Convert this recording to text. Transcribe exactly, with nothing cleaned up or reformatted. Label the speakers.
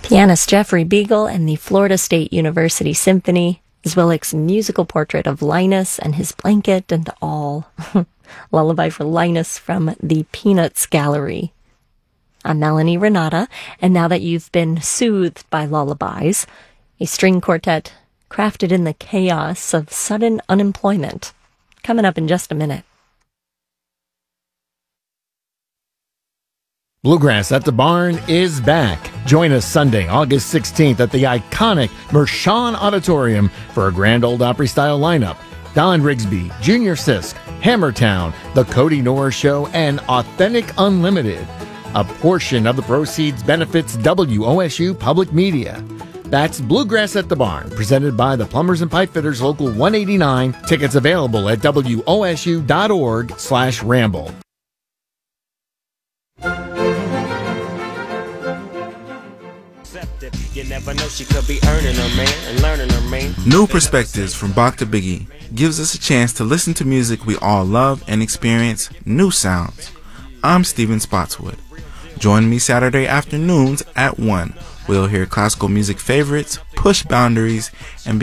Speaker 1: Pianist Jeffrey Beagle and the Florida State University Symphony, Zwillich's musical portrait of Linus and his blanket and all. Lullaby for Linus from the Peanuts Gallery. I'm Melanie Renata, and now that you've been soothed by lullabies, a string quartet crafted in the chaos of sudden unemployment. Coming up in just a minute.
Speaker 2: Bluegrass at the Barn is back. Join us Sunday, August sixteenth at the iconic Mershon Auditorium for a Grand Ole Opry-style lineup. Don Rigsby, Junior Sisk, Hammertown, The Cody Norris Show, and Authentic Unlimited. A portion of the proceeds benefits W O S U Public Media. That's Bluegrass at the Barn, presented by the Plumbers and Pipefitters Local one eighty-nine. Tickets available at W O S U dot org slash ramble.
Speaker 3: You never know, she could be earning her man and learning her man.
Speaker 4: New Perspectives from Bach to Biggie gives us a chance to listen to music we all love and experience new sounds. I'm Steven Spotswood. Join me Saturday afternoons at one. We'll hear classical music favorites, push boundaries, and